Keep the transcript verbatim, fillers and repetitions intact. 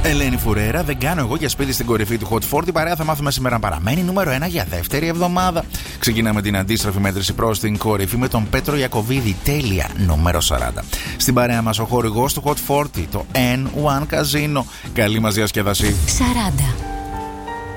Ελένη Φουρέρα, δεν κάνω εγώ για σπίτι στην κορυφή του Hot σαράντα. Η παρέα θα μάθουμε σήμερα παραμένει νούμερο ένα για δεύτερη εβδομάδα. Ξεκινάμε την αντίστροφη μέτρηση προς την κορυφή με τον Πέτρο Ιακωβίδη. Τέλεια, νούμερο σαράντα. Στην παρέα μας ο χορηγός του Hot σαράντα, το N ένα Casino. Καλή μας διασκέδαση. σαράντα.